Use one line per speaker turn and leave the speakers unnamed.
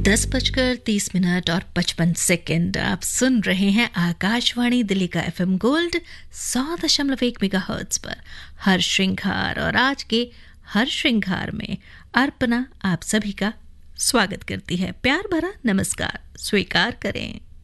10:30 और 55 आप सुन रहे हैं आकाशवाणी दिल्ली का FM गोल्ड 100.1 मेगाहर्ट्ज पर हर श्रृंगार। और आज के हर श्रृंगार में अर्पणा आप सभी का स्वागत करती है। प्यार भरा नमस्कार स्वीकार करें।